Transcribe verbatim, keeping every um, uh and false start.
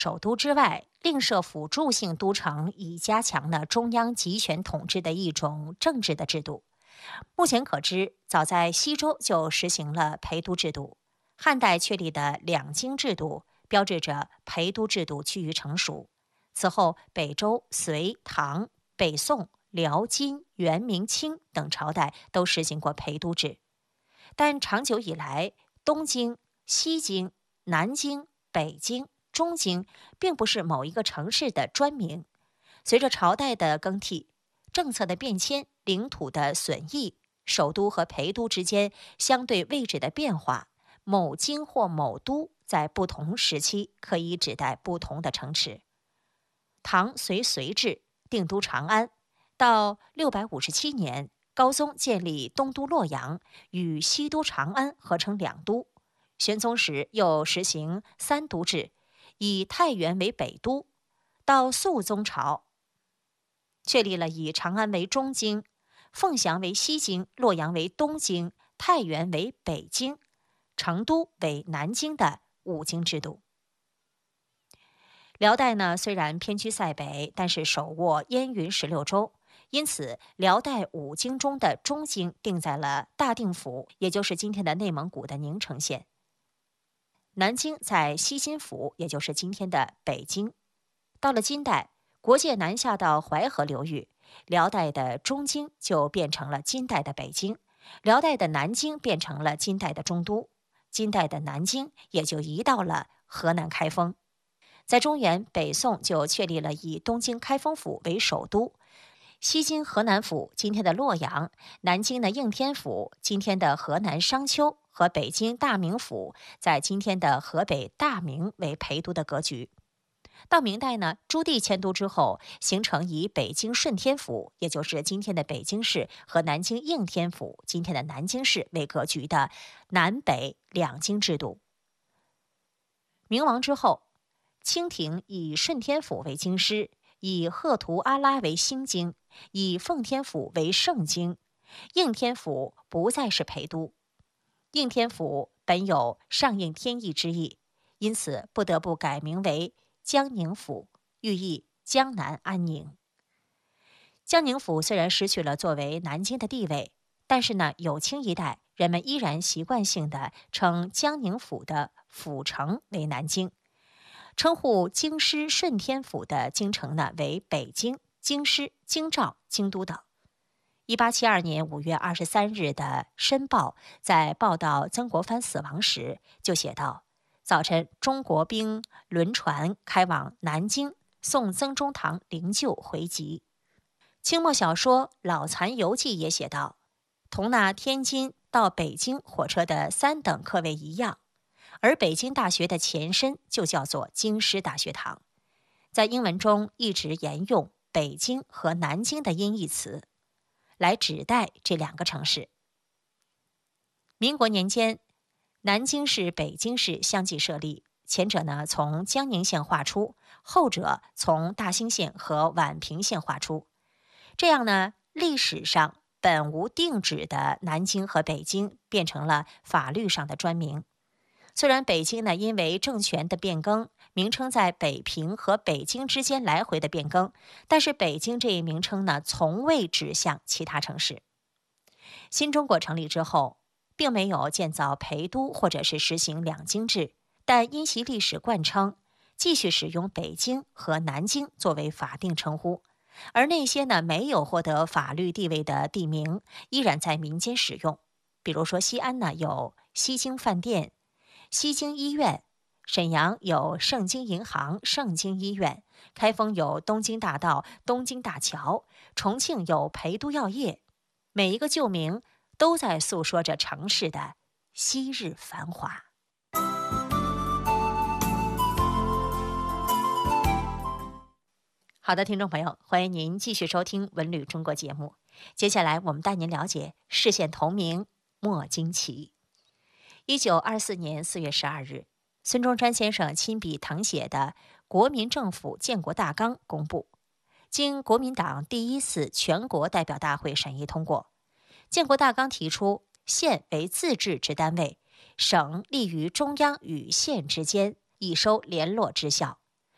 首都之外，另设辅助性都城，以加强了中央集权统治的一种政治的制度。目前可知，早在西周就实行了陪都制度。汉代确立的两京制度，标志着陪都制度趋于成熟。此后，北周、隋、唐、北宋、辽、金、元、明、清等朝代都实行过陪都制。但长久以来，东京、西京、南京、北京、中京并不是某一个城市的专名。随着朝代的更替、政策的变迁、领土的损益，首都和陪都之间相对位置的变化，某京或某都在不同时期可以指代不同的城池。唐隋隋制定都长安，到六百五十七年，高宗建立东都洛阳，与西都长安合成两都。玄宗时又实行三都制，以太原为北都。到肃宗朝，确立了以长安为中京、凤翔为西京、洛阳为东京、太原为北京、成都为南京的五京制度。辽代呢，虽然偏居塞北，但是手握燕云十六州，因此辽代五京中的中京定在了大定府，也就是今天的内蒙古的宁城县。南京在西津府，也就是今天的北京。到了金代，国界南下到淮河流域，辽代的中京就变成了金代的北京，辽代的南京变成了金代的中都，金代的南京也就移到了河南开封。在中原，北宋就确立了以东京开封府为首都，西京河南府今天的洛阳，南京的应天府今天的河南商丘和北京大名府在今天的河北大名为陪都的格局。到明代呢，朱棣迁都之后，形成以北京顺天府，也就是今天的北京市，和南京应天府今天的南京市为格局的南北两京制度。明亡之后，清廷以顺天府为京师，以赫图阿拉为新京，以奉天府为盛京，应天府不再是陪都。应天府本有上应天意之意，因此不得不改名为江宁府，寓意江南安宁。江宁府虽然失去了作为南京的地位，但是呢，有清一代人们依然习惯性的称江宁府的府城为南京，称呼京师顺天府的京城呢为北京、京师、京兆、京都等。一八七二年五月二十三日的《申报》在报道曾国藩死亡时就写道：早晨，中国兵轮船开往南京，送曾中堂灵柩回籍。清末小说《老残游记》也写道，同那天津到北京火车的三等客位一样，而北京大学的前身就叫做京师大学堂，在英文中一直沿用北京和南京的音译词，来指代这两个城市。民国年间，南京市、北京市相继设立，前者呢从江宁县划出，后者从大兴县和宛平县划出。这样呢，历史上本无定址的南京和北京变成了法律上的专名。虽然北京呢因为政权的变更，名称在北平和北京之间来回的变更，但是北京这一名称呢从未指向其他城市。新中国成立之后，并没有建造陪都或者是实行两京制，但因其历史贯称，继续使用北京和南京作为法定称呼，而那些呢没有获得法律地位的地名依然在民间使用。比如说西安呢有西京饭店、西京医院，沈阳有盛京银行、盛京医院，开封有东京大道、东京大桥，重庆有陪都药业。每一个旧名都在诉说着城市的昔日繁华。好的，听众朋友，欢迎您继续收听《文旅中国》节目。接下来我们带您了解市县同名莫惊奇。一九二四年四月十二日，孙中山先生亲笔誊写的《国民政府建国大纲》公布，经国民党第一次全国代表大会审议通过。建国大纲提出，县为自治之单位，省立于中央与县之间，以收联络之效。